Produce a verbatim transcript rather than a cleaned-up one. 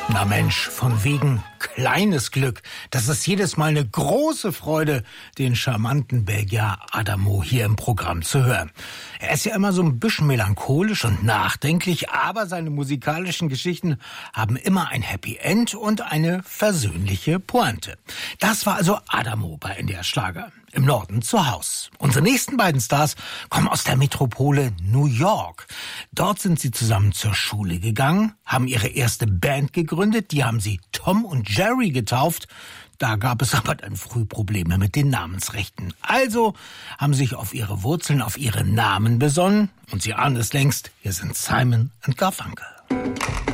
Na Mensch, von wegen kleines Glück. Das ist jedes Mal eine große Freude, den charmanten Belgier Adamo hier im Programm zu hören. Er ist ja immer so ein bisschen melancholisch und nachdenklich, aber seine musikalischen Geschichten haben immer ein Happy End und eine versöhnliche Pointe. Das war also Adamo bei N D R Schlager. Im Norden zu Haus. Unsere nächsten beiden Stars kommen aus der Metropole New York. Dort sind sie zusammen zur Schule gegangen, haben ihre erste Band gegründet, die haben sie Tom und Jerry getauft. Da gab es aber dann früh Probleme mit den Namensrechten. Also haben sich auf ihre Wurzeln, auf ihre Namen besonnen. Und Sie ahnen es längst, hier sind Simon und Garfunkel.